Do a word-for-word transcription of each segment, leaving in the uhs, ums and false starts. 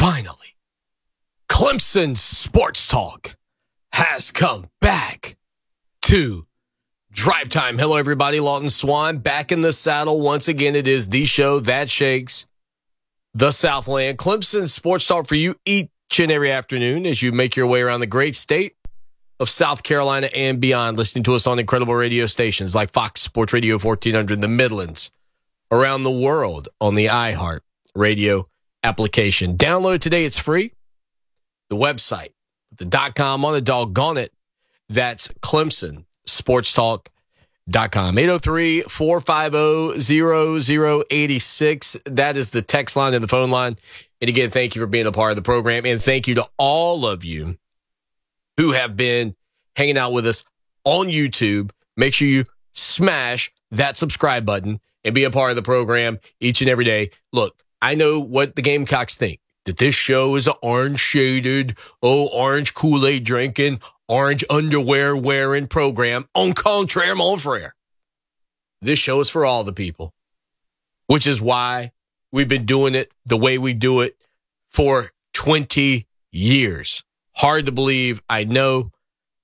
Finally, Clemson Sports Talk has come back to Drive Time. Hello, everybody. Lawton Swan back in the saddle. Once again, it is the show that shakes the Southland. Clemson Sports Talk for you each and every afternoon as you make your way around the great state of South Carolina and beyond, listening to us on incredible radio stations like Fox Sports Radio fourteen hundred in the Midlands, around the world on the iHeart Radio application. Download today. It's free. The website, the dot com on the doggone it. That's Clemson Sports Talk dot com. eight oh three, four five oh, zero zero eight six. That is the text line and the phone line. And again, thank you for being a part of the program. And thank you to all of you who have been hanging out with us on YouTube. Make sure you smash that subscribe button and be a part of the program each and every day. Look, I know what the Gamecocks think, that this show is an orange-shaded, oh, orange Kool-Aid drinking, orange underwear wearing program. En contraire, mon frère. This show is for all the people, which is why we've been doing it the way we do it for twenty years. Hard to believe, I know.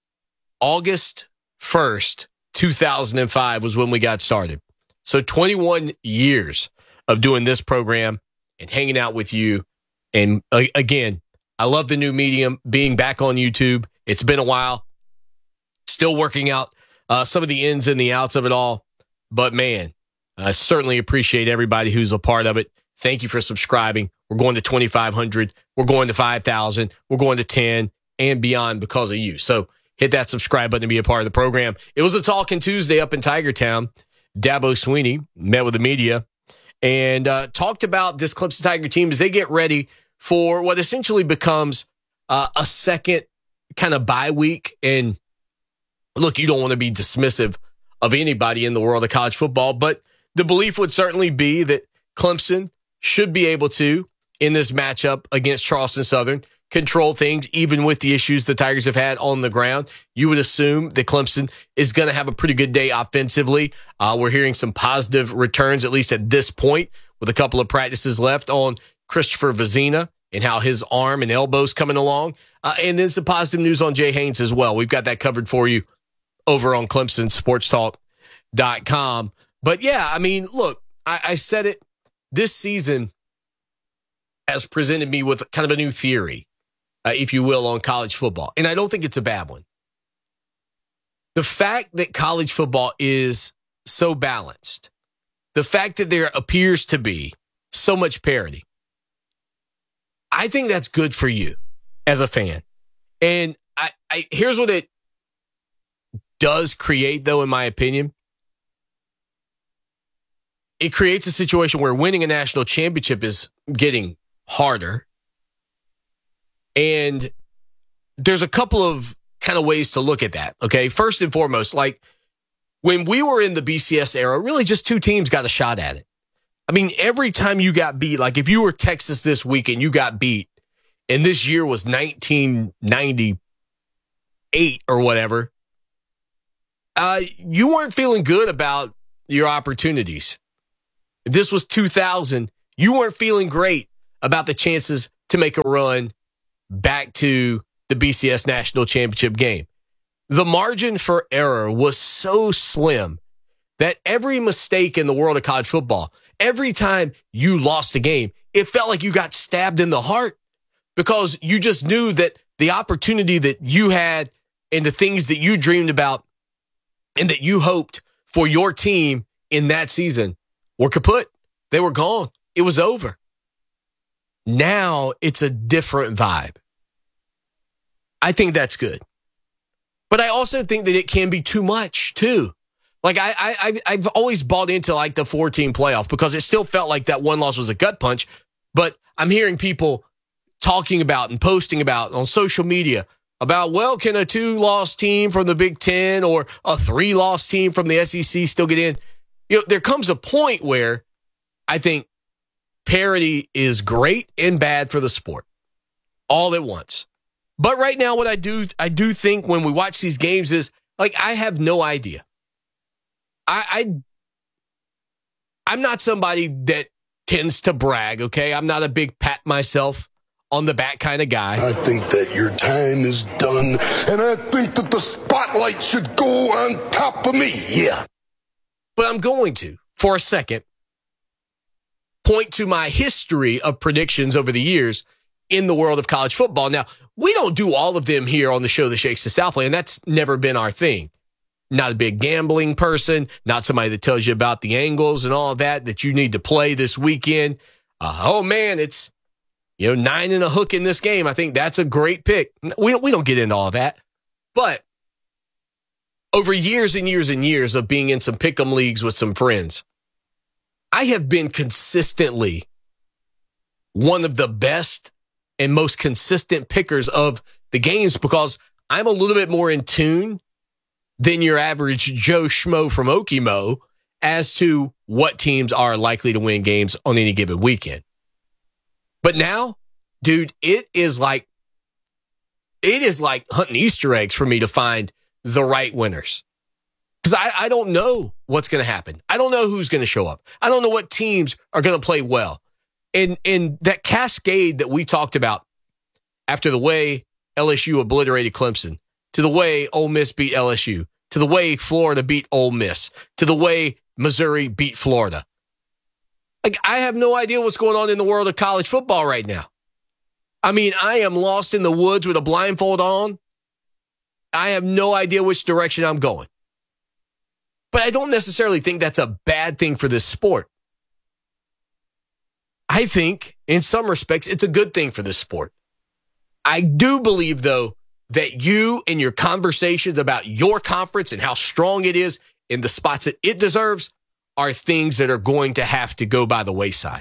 August first, two thousand five was when we got started. So twenty-one years of doing this program and hanging out with you. And uh, again, I love the new medium, being back on YouTube. It's been a while. Still working out uh, some of the ins and the outs of it all. But man, I certainly appreciate everybody who's a part of it. Thank you for subscribing. We're going to twenty-five hundred. We're going to five thousand. We're going to ten and beyond because of you. So hit that subscribe button to be a part of the program. It was a Talking Tuesday up in Tiger Town. Dabo Swinney met with the media and uh, talked about this Clemson Tiger team as they get ready for what essentially becomes uh, a second kind of bye week. And look, you don't want to be dismissive of anybody in the world of college football, but the belief would certainly be that Clemson should be able to, in this matchup against Charleston Southern, control things, even with the issues the Tigers have had on the ground. You would assume that Clemson is going to have a pretty good day offensively. Uh, we're hearing some positive returns, at least at this point, with a couple of practices left on Christopher Vizina and how his arm and elbow's coming along. Uh, and then some positive news on Jay Haynes as well. We've got that covered for you over on Clemson Sports Talk dot com. But yeah, I mean, look, I, I said it. This season has presented me with kind of a new theory, uh, if you will, on college football. And I don't think it's a bad one. The fact that college football is so balanced, the fact that there appears to be so much parity, I think that's good for you as a fan. And I, I here's what it does create, though, in my opinion. It creates a situation where winning a national championship is getting harder. And there's a couple of kind of ways to look at that, okay? First and foremost, like when we were in the B C S era, really just two teams got a shot at it. I mean, every time you got beat, like if you were Texas this week and you got beat, and this year was nineteen ninety-eight or whatever, uh, you weren't feeling good about your opportunities. If this was two thousand, you weren't feeling great about the chances to make a run back to the B C S National Championship game. The margin for error was so slim that every mistake in the world of college football, every time you lost a game, it felt like you got stabbed in the heart because you just knew that the opportunity that you had and the things that you dreamed about and that you hoped for your team in that season were kaput. They were gone. It was over. Now it's a different vibe. I think that's good. But I also think that it can be too much too. Like I, I, I've always bought into like the four-team playoff because it still felt like that one loss was a gut punch. But I'm hearing people talking about and posting about on social media about, well, can a two-loss team from the Big Ten or a three-loss team from the S E C still get in? You know, there comes a point where I think parity is great and bad for the sport all at once. But right now, what I do, I do think when we watch these games is like, I have no idea. I, I, I'm not somebody that tends to brag. Okay. I'm not a big pat myself on the back kind of guy. I think that your time is done, and I think that the spotlight should go on top of me. Yeah. But I'm going to, for a second, point to my history of predictions over the years in the world of college football. Now, we don't do all of them here on the show that shakes the Southland. That's never been our thing. Not a big gambling person, not somebody that tells you about the angles and all of that that you need to play this weekend. Uh, oh, man, it's, you know, nine and a hook in this game. I think that's a great pick. We don't, we don't get into all that. But over years and years and years of being in some pick'em leagues with some friends, I have been consistently one of the best and most consistent pickers of the games because I'm a little bit more in tune than your average Joe Schmo from Okemo as to what teams are likely to win games on any given weekend. But now, dude, it is like, it is like hunting Easter eggs for me to find the right winners. Because I, I don't know what's going to happen. I don't know who's going to show up. I don't know what teams are going to play well. And, and that cascade that we talked about after the way L S U obliterated Clemson, to the way Ole Miss beat L S U, to the way Florida beat Ole Miss, to the way Missouri beat Florida. Like, I have no idea what's going on in the world of college football right now. I mean, I am lost in the woods with a blindfold on. I have no idea which direction I'm going. But I don't necessarily think that's a bad thing for this sport. I think, in some respects, it's a good thing for this sport. I do believe, though, that you and your conversations about your conference and how strong it is in the spots that it deserves are things that are going to have to go by the wayside.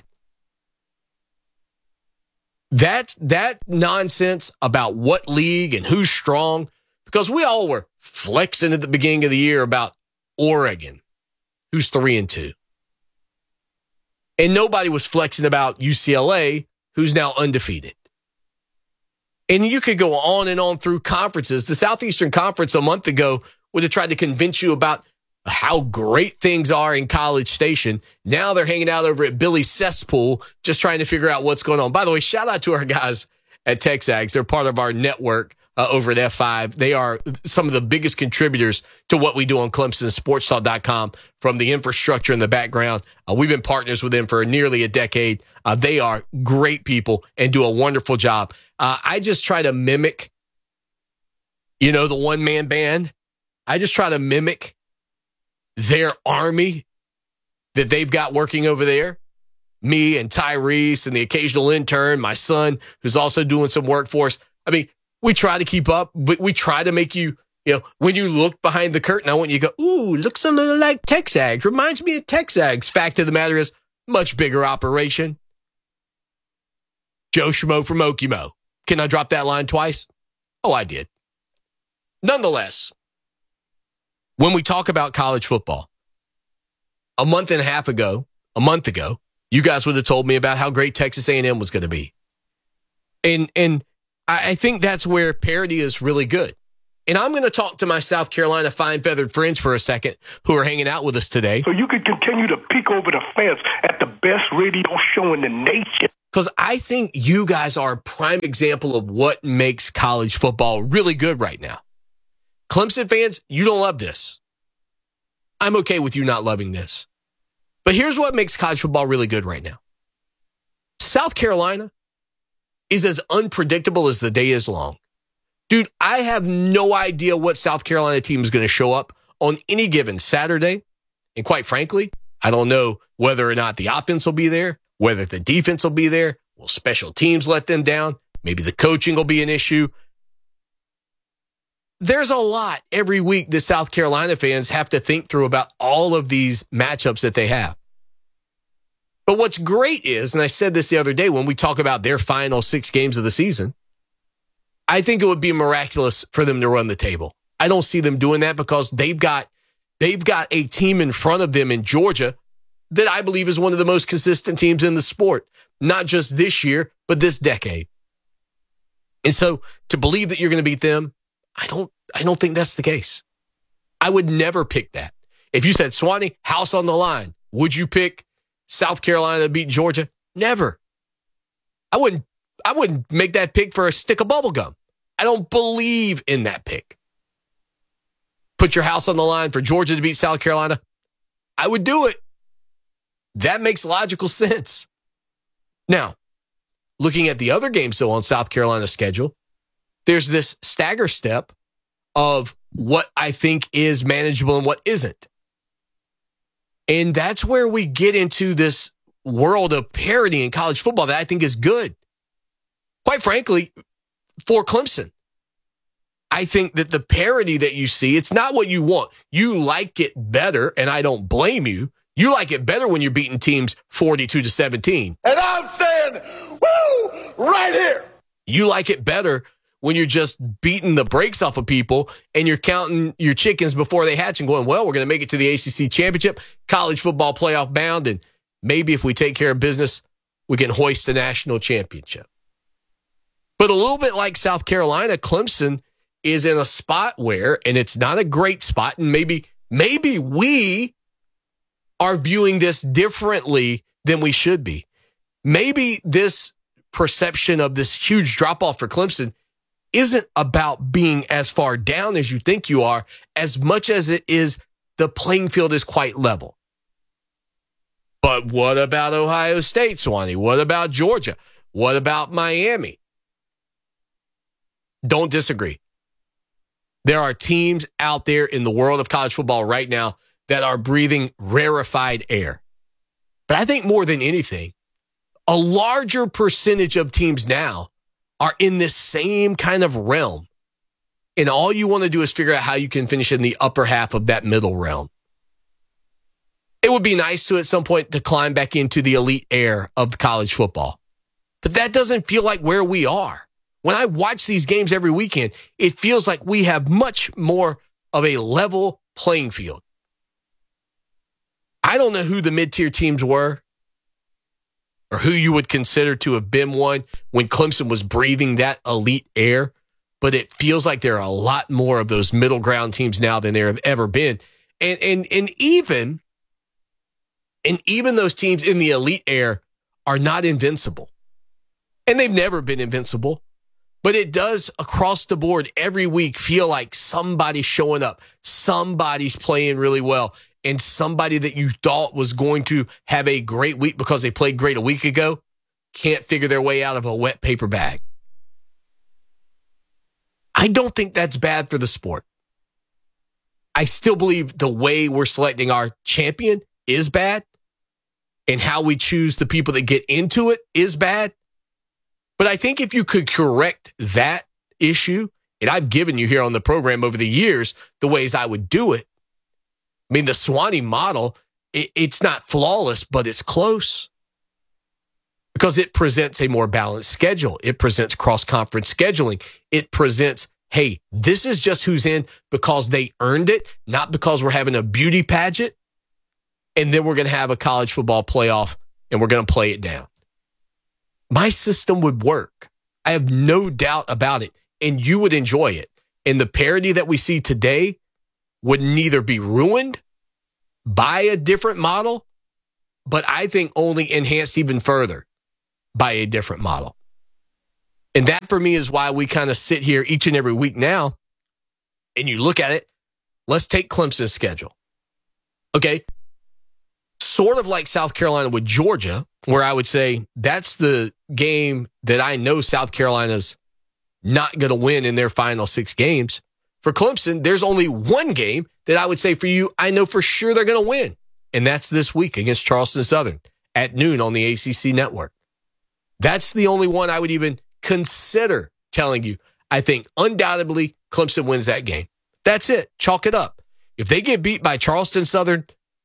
That, that nonsense about what league and who's strong, because we all were flexing at the beginning of the year about Oregon, who's three and two. And nobody was flexing about U C L A, who's now undefeated. And you could go on and on through conferences. The Southeastern Conference a month ago would have tried to convince you about how great things are in College Station. Now they're hanging out over at Billy's Cesspool, just trying to figure out what's going on. By the way, shout out to our guys at Texags. They're part of our network uh, over at F five. They are some of the biggest contributors to what we do on Clemson Sports Talk dot com from the infrastructure in the background. Uh, we've been partners with them for nearly a decade. Uh, they are great people and do a wonderful job. Uh, I just try to mimic, you know, the one-man band. I just try to mimic their army that they've got working over there. Me and Tyrese and the occasional intern, my son, who's also doing some work for us. I mean, we try to keep up, but we try to make you, you know, when you look behind the curtain, I want you to go, ooh, looks a little like Texags. Reminds me of Texags. Fact of the matter is, much bigger operation. Joe Schmo from Okemo. Can I drop that line twice? Oh, I did. Nonetheless, when we talk about college football, a month and a half ago, a month ago, you guys would have told me about how great Texas A and M was going to be. And and I, I think that's where parity is really good. And I'm going to talk to my South Carolina fine-feathered friends for a second who are hanging out with us today. So you can continue to peek over the fence at the best radio show in the nation. Because I think you guys are a prime example of what makes college football really good right now. Clemson fans, you don't love this. I'm okay with you not loving this. But here's what makes college football really good right now. South Carolina is as unpredictable as the day is long. Dude, I have no idea what South Carolina team is going to show up on any given Saturday. And quite frankly, I don't know whether or not the offense will be there, whether the defense will be there. Will special teams let them down? Maybe the coaching will be an issue. There's a lot every week that South Carolina fans have to think through about all of these matchups that they have. But what's great is, and I said this the other day when we talk about their final six games of the season, I think it would be miraculous for them to run the table. I don't see them doing that because they've got they've got a team in front of them in Georgia that I believe is one of the most consistent teams in the sport, not just this year, but this decade. And so to believe that you're going to beat them, I don't I don't think that's the case. I would never pick that. If you said, Swanee, house on the line, would you pick South Carolina to beat Georgia? Never. I wouldn't I wouldn't make that pick for a stick of bubble gum. I don't believe in that pick. Put your house on the line for Georgia to beat South Carolina. I would do it. That makes logical sense. Now, looking at the other games still on South Carolina's schedule, there's this stagger step of what I think is manageable and what isn't. And that's where we get into this world of parity in college football that I think is good. Quite frankly, for Clemson, I think that the parity that you see, it's not what you want. You like it better, and I don't blame you. You like it better when you're beating teams forty-two to seventeen. And I'm saying, woo, right here. You like it better when you're just beating the brakes off of people and you're counting your chickens before they hatch and going, well, we're going to make it to the A C C championship, college football playoff bound, and maybe if we take care of business, we can hoist the national championship. But a little bit like South Carolina, Clemson is in a spot where, and it's not a great spot, and maybe, maybe we are viewing this differently than we should be. Maybe this perception of this huge drop-off for Clemson isn't about being as far down as you think you are, as much as it is the playing field is quite level. But what about Ohio State, Swanee? What about Georgia? What about Miami? Don't disagree. There are teams out there in the world of college football right now that are breathing rarefied air. But I think more than anything, a larger percentage of teams now are in this same kind of realm. And all you want to do is figure out how you can finish in the upper half of that middle realm. It would be nice to, at some point, to climb back into the elite air of college football. But that doesn't feel like where we are. When I watch these games every weekend, it feels like we have much more of a level playing field. I don't know who the mid-tier teams were or who you would consider to have been one when Clemson was breathing that elite air, but it feels like there are a lot more of those middle ground teams now than there have ever been. And and and even, and even those teams in the elite air are not invincible. And they've never been invincible. But it does, across the board, every week feel like somebody's showing up. Somebody's playing really well. And somebody that you thought was going to have a great week because they played great a week ago can't figure their way out of a wet paper bag. I don't think that's bad for the sport. I still believe the way we're selecting our champion is bad, and how we choose the people that get into it is bad. But I think if you could correct that issue, and I've given you here on the program over the years the ways I would do it. I mean, the Swanee model, it, it's not flawless, but it's close. Because it presents a more balanced schedule. It presents cross-conference scheduling. It presents, hey, this is just who's in because they earned it, not because we're having a beauty pageant. And then we're going to have a college football playoff, and we're going to play it down. My system would work. I have no doubt about it. And you would enjoy it. And the parity that we see today would neither be ruined by a different model, but I think only enhanced even further by a different model. And that for me is why we kind of sit here each and every week now, and you look at it, let's take Clemson's schedule. Okay. Sort of like South Carolina with Georgia, where I would say that's the game that I know South Carolina's not going to win in their final six games. For Clemson, there's only one game that I would say for you, I know for sure they're going to win. And that's this week against Charleston Southern at noon on the A C C network. That's the only one I would even consider telling you. I think undoubtedly Clemson wins that game. That's it. Chalk it up. If they get beat by Charleston Southern,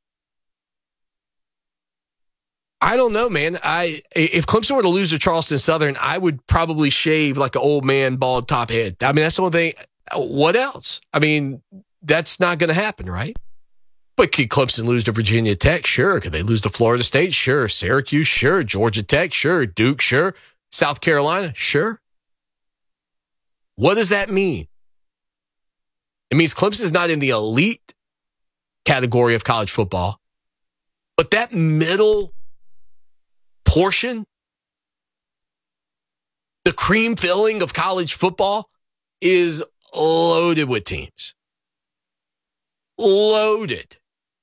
I don't know, man. I if Clemson were to lose to Charleston Southern, I would probably shave like an old man bald top head. I mean, that's the only thing. What else? I mean, that's not going to happen, right? But could Clemson lose to Virginia Tech? Sure. Could they lose to Florida State? Sure. Syracuse? Sure. Georgia Tech? Sure. Duke? Sure. South Carolina? Sure. What does that mean? It means Clemson's not in the elite category of college football, but that middle portion, The cream filling of college football is loaded with teams. Loaded.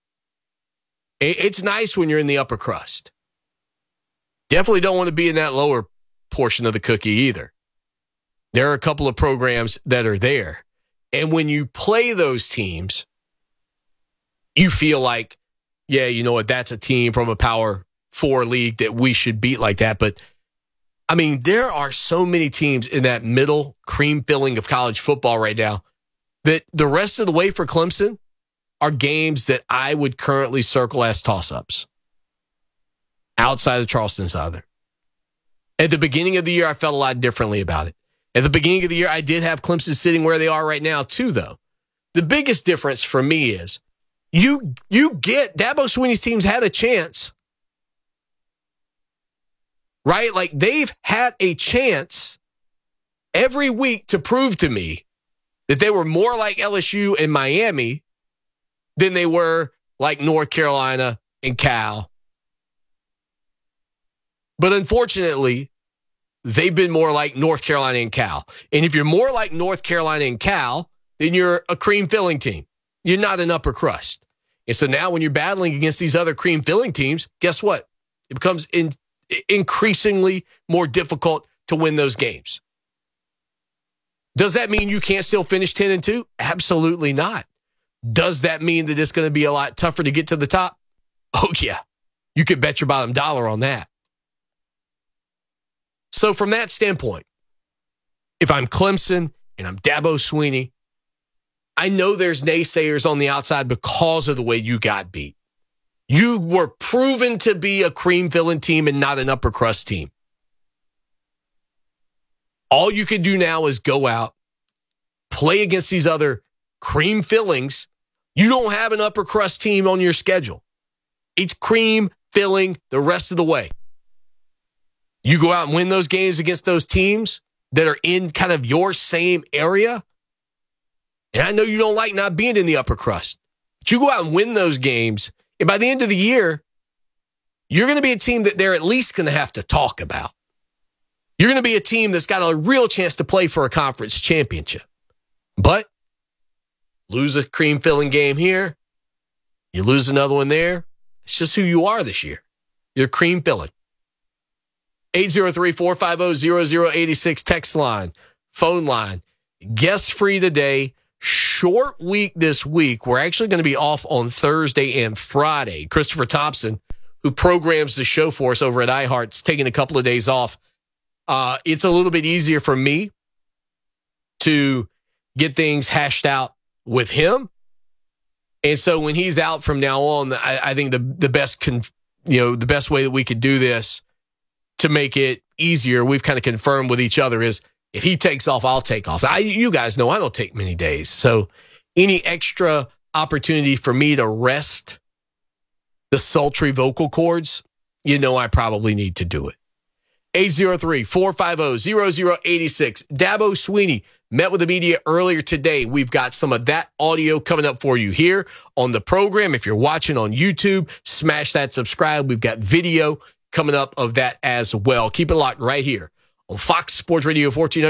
It's nice when you're in the upper crust. Definitely don't want to be in that lower portion of the cookie either. There are a couple of programs that are there. And when you play those teams, you feel like, yeah, you know what, that's a team from a Power Four league that we should beat like that. But, I mean, there are so many teams in that middle cream filling of college football right now that the rest of the way for Clemson are games that I would currently circle as toss-ups outside of Charleston Southern. At the beginning of the year, I felt a lot differently about it. At the beginning of the year, I did have Clemson sitting where they are right now, too, though. The biggest difference for me is you you get Dabo Swinney's teams had a chance, right? Like, they've had a chance every week to prove to me that they were more like L S U and Miami than they were like North Carolina and Cal. But unfortunately, they've been more like North Carolina and Cal. And if you're more like North Carolina and Cal, then you're a cream filling team. You're not an upper crust. And so now when you're battling against these other cream filling teams, guess what? It becomes in, increasingly more difficult to win those games. Does that mean you can't still finish ten and two? Absolutely not. Does that mean that it's going to be a lot tougher to get to the top? Oh, yeah. You could bet your bottom dollar on that. So from that standpoint, if I'm Clemson and I'm Dabo Swinney, I know there's naysayers on the outside because of the way you got beat. You were proven to be a cream-filling team and not an upper crust team. All you can do now is go out, play against these other cream fillings. You don't have an upper crust team on your schedule. It's cream filling the rest of the way. You go out and win those games against those teams that are in kind of your same area. And I know you don't like not being in the upper crust, but you go out and win those games. And by the end of the year, you're going to be a team that they're at least going to have to talk about. You're going to be a team that's got a real chance to play for a conference championship. But lose a cream filling game here, you lose another one there. It's just who you are this year. You're cream filling. eight zero three, four five zero, zero zero eight six text line, phone line. Guest free today. Short week this week. We're actually going to be off on Thursday and Friday. Christopher Thompson, who programs the show for us over at iHeart, is taking a couple of days off. Uh, it's a little bit easier for me to get things hashed out with him. And so when he's out from now on, I, I think the the best con, you know the best way that we could do this to make it easier, we've kind of confirmed with each other, is if he takes off, I'll take off. I, you guys know I don't take many days. So any extra opportunity for me to rest the sultry vocal cords, you know I probably need to do it. eight zero three, four five zero, zero zero eight six. Dabo Swinney met with the media earlier today. We've got some of that audio coming up for you here on the program. If you're watching on YouTube, smash that subscribe. We've got video coming up of that as well. Keep it locked right here on Fox Sports Radio fourteen hundred.